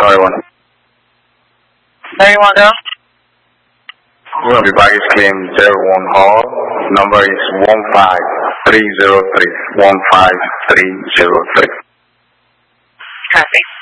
Sorry, one. Where you want to go? We're going to be baggage claim 01 hall. Number is 15303. 15303. Copy.